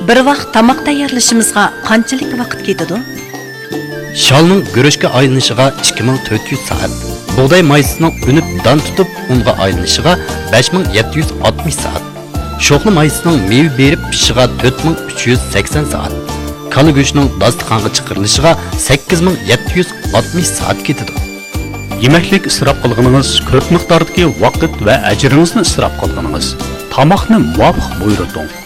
Bir vaqt tamoq tayyorlashimizga qanchalik vaqt ketadi? Shalning guruchga aylanishiga 2400 soat. Buğday maysining unib dan tutib unga aylanishiga 5760 soat. Sho'xli maysining meva berib pishishiga 4380 soat. Kala go'shtining dasturxonga chiqarilishiga 8760 soat ketadi. Yemeklik israf qilganingiz ko'p miqdordagi vaqt va ajringizni israf qilganingiz. Tamoqni muvofiq buyurting.